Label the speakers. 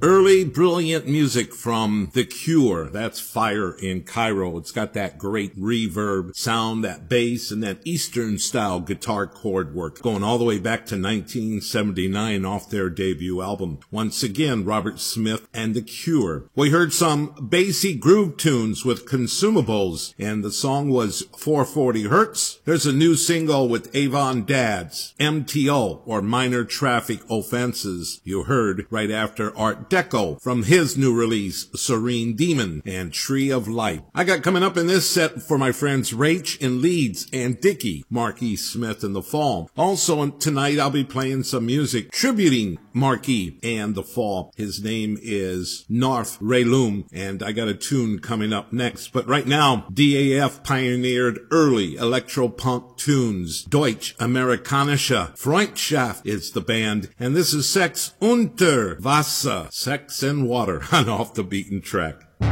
Speaker 1: Early, brilliant music from The Cure. That's Fire in Cairo. It's got that great reverb sound, that bass, and that Eastern-style guitar chord work, going all the way back to 1979 off their debut album. Once again, Robert Smith and The Cure. We heard some bassy groove tunes with Consumables, and the song was 440 Hertz. There's a new single with Avon Dads, MTO, or Minor Traffic Offenses, you heard right after Art Deco from his new release, Serene Demon and Tree of Life. I got coming up in this set for my friends Rach in Leeds and Dickie, Mark E. Smith in the Fall. Also tonight I'll be playing some music tributing Mark E. and the Fall. His name is North Raylum, and I got a tune coming up next. But right now, DAF pioneered early electro-punk tunes. Deutsch Amerikanische Freundschaft is the band, and this is Sex unter Wasser, Sex and Water, on Off the Beaten Track.